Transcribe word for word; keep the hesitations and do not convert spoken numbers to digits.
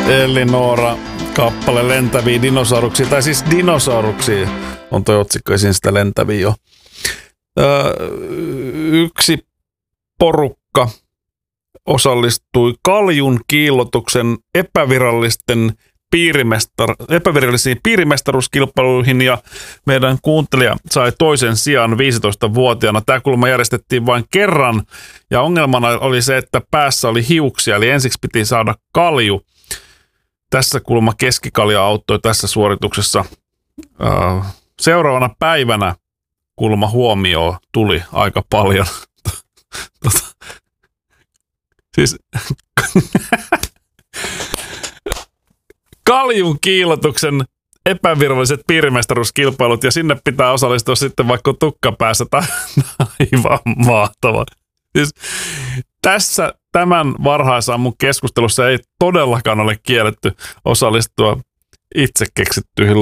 Elinora kappale lentäviä dinosauruksia, tai siis dinosauruksia on toi otsikko esiin sitä lentäviä jo. Öö, yksi porukka osallistui kaljun kiillotuksen epävirallisten piirimestar, epävirallisiin piirimestaruuskilpailuihin ja meidän kuuntelija sai toisen sijan viisitoistavuotiaana. Tämä kulma järjestettiin vain kerran ja ongelmana oli se, että päässä oli hiuksia, eli ensiksi piti saada kalju. Tässä kulma keskikalja auttoi tässä suorituksessa. Seuraavana päivänä kulma huomioon tuli aika paljon. Tota, siis kaljun kiillotuksen epäviralliset piirimestaruuskilpailut ja sinne pitää osallistua sitten vaikka tukkapäässä. Tämä on aivan mahtava. Siis tässä tämän varhaisaamun keskustelussa ei todellakaan ole kielletty osallistua itse keksittyihin